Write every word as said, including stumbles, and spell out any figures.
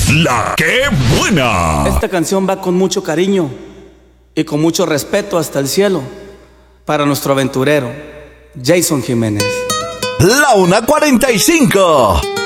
La que buena. Esta canción va con mucho cariño y con mucho respeto hasta el cielo para nuestro aventurero Jason Jiménez. La una cuarenta y cinco.